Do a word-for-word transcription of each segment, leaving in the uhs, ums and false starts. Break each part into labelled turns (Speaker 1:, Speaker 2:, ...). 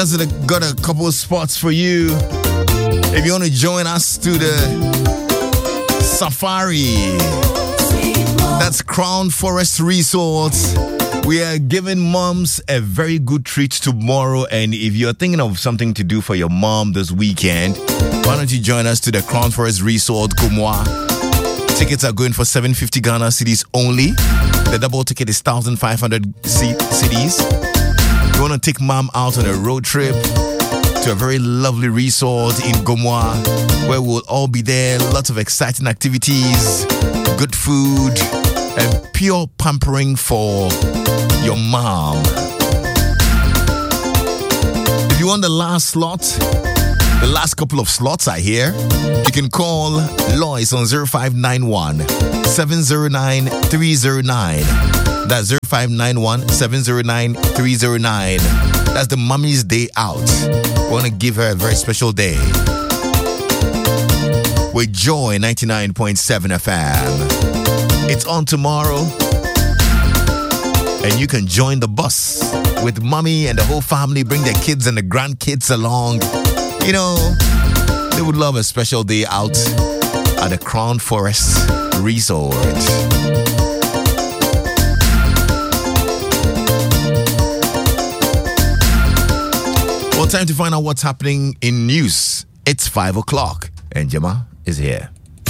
Speaker 1: just got a couple of spots for you. If you want to join us to the safari, that's Crown Forest Resort. We are giving moms a very good treat tomorrow. And if you're thinking of something to do for your mom this weekend, why don't you join us to the Crown Forest Resort, Kumwa? Tickets are going for seven hundred fifty Ghana cedis only. The double ticket is one thousand five hundred cedis. You want to take mom out on a road trip to a very lovely resort in Gomwa, where we'll all be there. Lots of exciting activities, good food, and pure pampering for your mom. If you want the last slot, the last couple of slots are here. You can call Lois on zero five nine one, seven zero nine, three zero nine. That's zero five nine one, seven zero nine, three zero nine. That's the Mommy's Day Out. We want to give her a very special day with Joy ninety-nine point seven F M. It's on tomorrow, and you can join the bus with mommy and the whole family. Bring their kids and the grandkids along. You know, they would love a special day out at the Crown Forest Resort. Well, time to find out what's happening in news. It's five o'clock, and Gemma is here.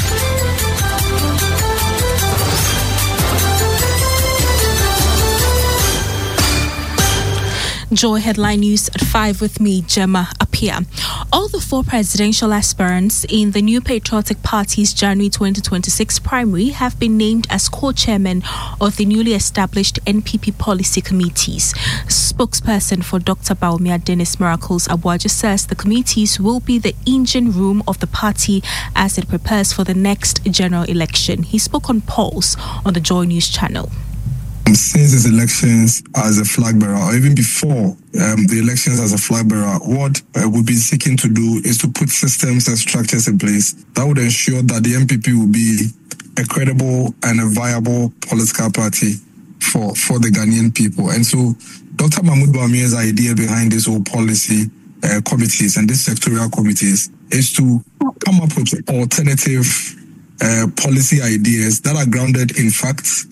Speaker 2: Joy headline news at five with me, Gemma Apia. All the four presidential aspirants in the New Patriotic Party's January twenty twenty-six primary have been named as co-chairmen of the newly established N P P policy committees. Spokesperson for Doctor Bawumia Dennis Miracles Abuaji says the committees will be the engine room of the party as it prepares for the next general election. He spoke on Pulse on the Joy News channel.
Speaker 3: Since his elections as a flag bearer, or even before um, the elections as a flag bearer, what uh, we've been seeking to do is to put systems and structures in place that would ensure that the N P P will be a credible and a viable political party for, for the Ghanaian people. And so Doctor Mahmoud Bawumia's idea behind this whole policy uh, committees and these sectorial committees is to come up with alternative uh, policy ideas that are grounded in facts.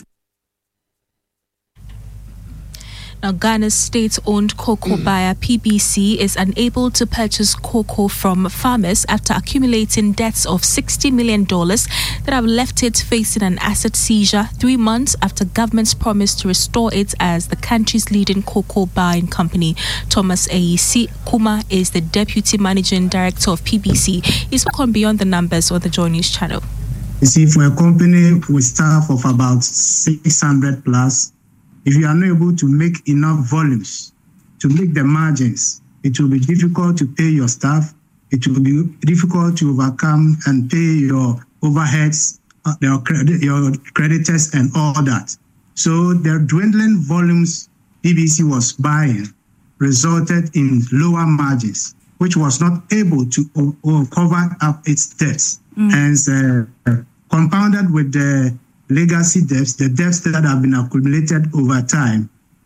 Speaker 2: Now, Ghana's state-owned cocoa buyer P B C is unable to purchase cocoa from farmers after accumulating debts of sixty million dollars that have left it facing an asset seizure three months after government's promise to restore it as the country's leading cocoa buying company. Thomas Ayisi Kuma is the Deputy Managing Director of P B C. He spoke on Beyond the Numbers on the Joy News channel.
Speaker 4: You see, for a company with staff of about six hundred plus, if you are not able to make enough volumes to make the margins, it will be difficult to pay your staff. It will be difficult to overcome and pay your overheads, your, credit, your creditors and all that. So the dwindling volumes B B C was buying resulted in lower margins, which was not able to o- o- cover up its debts. Mm. Hence, uh, compounded with the legacy debts, the debts that have been accumulated over time.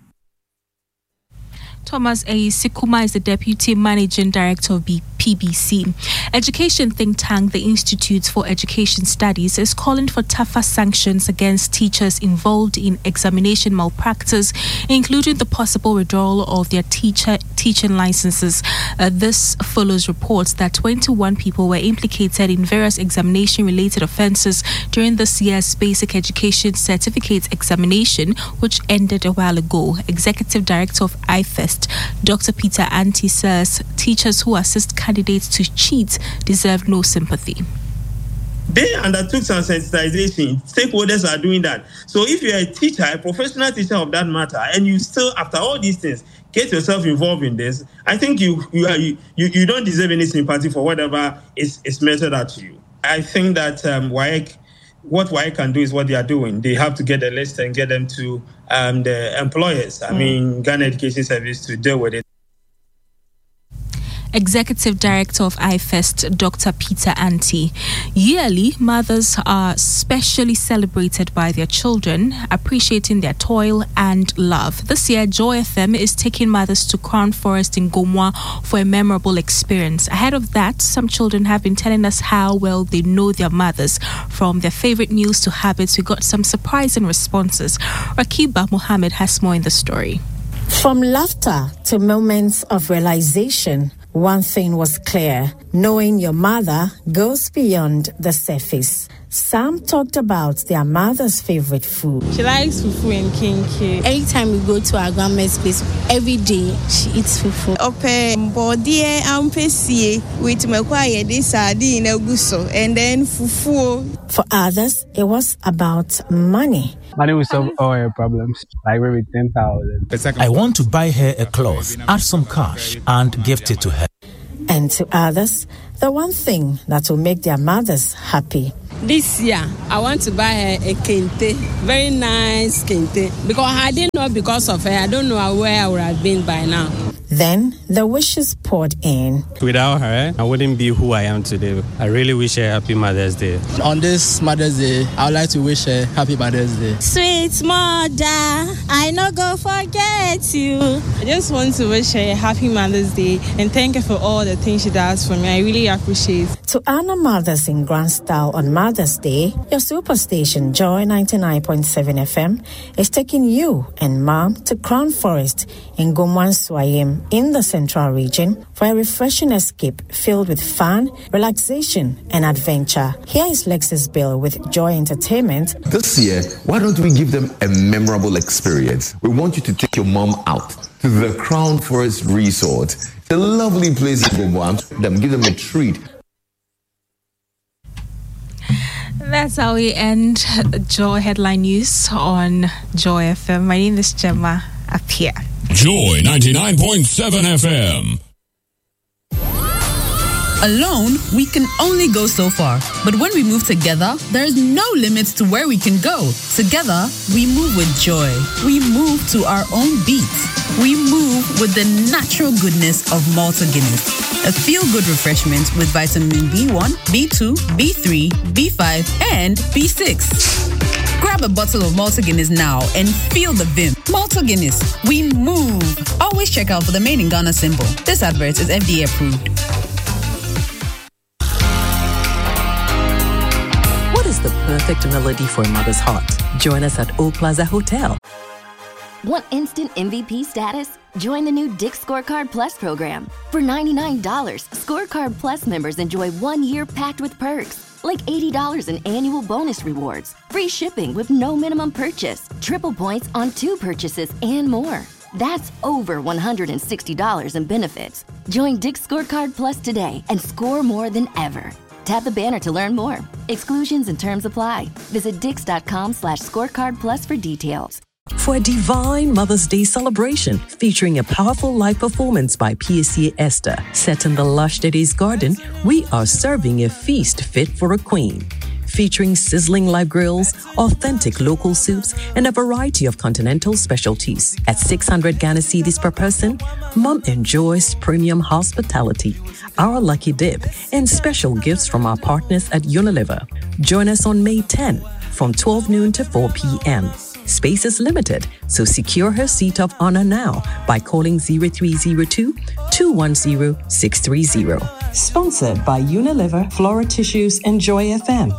Speaker 2: Thomas Ayisi Kuma is the Deputy Managing Director of P B C. Education think tank, the Institute for Education Studies, is calling for tougher sanctions against teachers involved in examination malpractice, including the possible withdrawal of their teacher teaching licenses. Uh, this follows reports that twenty-one people were implicated in various examination-related offences during this year's Basic Education Certificate examination, which ended a while ago. Executive Director of I F E S T, Doctor Peter Anti, says teachers who assist candidates to cheat deserve no sympathy.
Speaker 5: They undertook some sensitization. Stakeholders are doing that. So if you're a teacher, a professional teacher of that matter, and you still, after all these things, get yourself involved in this, I think you you are, you, you don't deserve any sympathy for whatever is, is meted out to you. I think that um, W A E C, what W A E C can do is what they are doing. They have to get a list and get them to um, the employers, I mm. mean, Ghana Education Service, to deal with it.
Speaker 2: Executive Director of iFest, Doctor Peter Anti. Yearly, mothers are specially celebrated by their children, appreciating their toil and love. This year, Joy F M is taking mothers to Crown Forest in Gomwa for a memorable experience. Ahead of that, some children have been telling us how well they know their mothers, from their favorite meals to habits. We got some surprising responses. Rakiba Mohammed has more in the story.
Speaker 6: From laughter to moments of realization, one thing was clear: knowing your mother goes beyond the surface. Sam talked about their mother's favorite food.
Speaker 7: She likes fufu and kinky.
Speaker 8: Anytime we go to our grandma's place, every day she eats fufu.
Speaker 7: Ope body ampesi with mekwaye de sardine eguso and then fufu.
Speaker 6: For others, it was about money.
Speaker 9: Money will solve all her problems, like maybe ten thousand.
Speaker 10: I want to buy her a cloth, add some cash, and gift it to her.
Speaker 6: And to others, the one thing that will make their mothers happy.
Speaker 8: This year, I want to buy her a kente, very nice kente, because I didn't know because of her. I don't know where I would have been by now.
Speaker 6: Then the wishes poured in.
Speaker 9: Without her, I wouldn't be who I am today. I really wish her happy Mother's Day.
Speaker 11: On this Mother's Day, I would like to wish her happy Mother's Day.
Speaker 8: Sweet mother, I no go forget you.
Speaker 7: I just want to wish her a happy Mother's Day and thank her for all the things she does for me. I really appreciate it.
Speaker 6: To honor mothers in grand style on Mother's Day, your superstation Joy ninety-nine point seven F M is taking you and Mom to Crown Forest in Gomwan Swayim in the Central Region for a refreshing escape filled with fun, relaxation, and adventure. Here is Lexus Bill with Joy Entertainment.
Speaker 12: This year, why don't we give them a memorable experience? We want you to take your mom out to the Crown Forest Resort. It's a lovely place in Gomwan. Them give them a treat.
Speaker 2: That's how we end Joy Headline News on Joy F M. My name is Gemma Apia.
Speaker 13: Joy ninety-nine point seven F M.
Speaker 14: Alone, we can only go so far. But when we move together, there's no limits to where we can go. Together, we move with joy. We move to our own beat. We move with the natural goodness of Malta Guinness. A feel-good refreshment with vitamin B one, B two, B three, B five, and B six. Grab a bottle of Malta Guinness now and feel the vim. Malta Guinness, we move. Always check out for the Made in Ghana symbol. This advert is F D A approved.
Speaker 15: What is the perfect melody for a mother's heart? Join us at Old Plaza Hotel.
Speaker 16: Want instant M V P status? Join the new Dick's Scorecard Plus program. For ninety-nine dollars, Scorecard Plus members enjoy one year packed with perks, like eighty dollars in annual bonus rewards, free shipping with no minimum purchase, triple points on two purchases, and more. That's over one hundred sixty dollars in benefits. Join Dick's Scorecard Plus today and score more than ever. Tap the banner to learn more. Exclusions and terms apply. Visit dix.com slash scorecard plus for details.
Speaker 15: For a divine Mother's Day celebration featuring a powerful live performance by P S C Esther, set in the lush Daddy's garden, we are serving a feast fit for a queen. Featuring sizzling live grills, authentic local soups, and a variety of continental specialties. At six hundred Ghana cedis per person, Mom enjoys premium hospitality, our lucky dip, and special gifts from our partners at Unilever. Join us on May tenth from twelve noon to four p.m. Space is limited, so secure her seat of honor now by calling zero three zero two, two one zero, six three zero. Sponsored by Unilever, Flora Tissues, and Joy F M.